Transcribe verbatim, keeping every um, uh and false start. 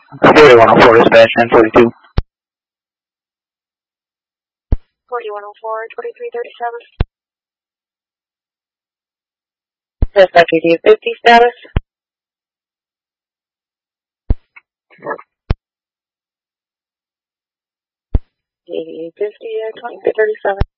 forty-one oh four dispatch, ten forty-two. forty-one oh four, twenty-three thirty-seven. Dispatch E D fifty status. E D fifty, twenty-three thirty-seven.